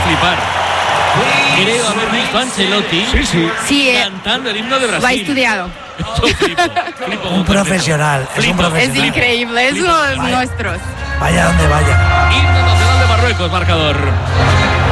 flipar. Creo haber visto a Ancelotti cantando el himno de Brasil. Lo ha estudiado. Yo flipo Un profesional, es un profesional. Es increíble, es uno de nuestros. Vaya donde vaya. Himno nacional de Marruecos, marcador.